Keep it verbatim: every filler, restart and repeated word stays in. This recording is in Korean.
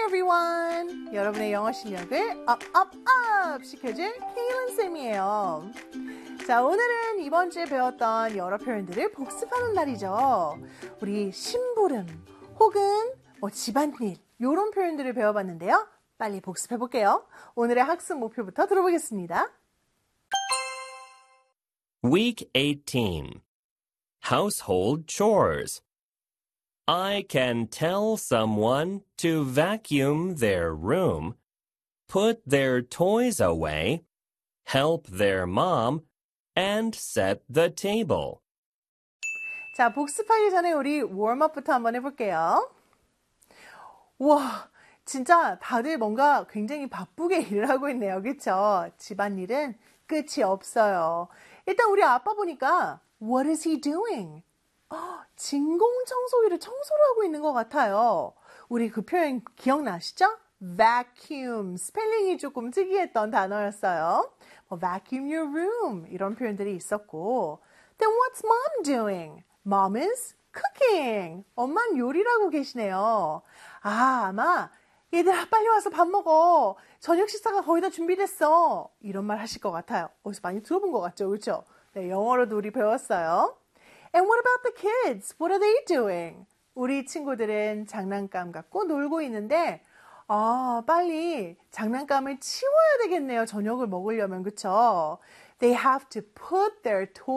everyone! 여러분의 영어 실력을 up, up, up 시켜줄 케일린 쌤이에요. 자, 오늘은 이번 주에 배웠던 여러 표현들을 복습하는 날이죠. 우리 심부름 혹은 뭐 집안일 이런 표현들을 배워봤는데요. 빨리 복습해볼게요. 오늘의 학습 목표부터 들어보겠습니다. Week eighteen. Household chores. I can tell someone to vacuum their room, put their toys away, help their mom, and set the table. 자, 복습하기 전에 우리 웜업부터 한번 해볼게요. 와, 진짜 다들 뭔가 굉장히 바쁘게 일을 하고 있네요. 그렇죠? 집안일은 끝이 없어요. 일단 우리 아빠 보니까 What is he doing? 어, 진공청소기를 청소를 하고 있는 것 같아요. 우리 그 표현 기억나시죠? vacuum, 스펠링이 조금 특이했던 단어였어요. 뭐, vacuum your room 이런 표현들이 있었고 Then what's mom doing? Mom is cooking. 엄마는 요리를 하고 계시네요. 아, 아마 얘들아 빨리 와서 밥 먹어. 저녁 식사가 거의 다 준비됐어. 이런 말 하실 것 같아요. 어디서 많이 들어본 것 같죠? 그렇죠? 네, 영어로도 우리 배웠어요. And what about the kids? What are they doing? 우리 친구들은 장난감 갖고 놀고 있는데 아, 빨리 장난감을 치워야 되겠네요. 저녁을 먹으려면, 그쵸? They have to put their toys